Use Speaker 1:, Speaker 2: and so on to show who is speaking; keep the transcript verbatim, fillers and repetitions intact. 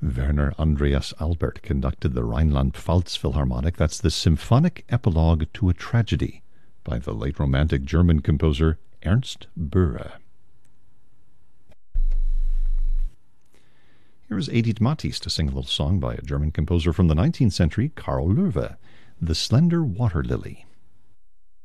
Speaker 1: Werner Andreas Albert conducted the Rhineland-Pfalz Philharmonic. That's the symphonic epilogue to a tragedy by the late Romantic German composer Ernst Böhre. Here is Edith Matisse to sing a little song by a German composer from the nineteenth century, Karl Löwe, The Slender Water Lily.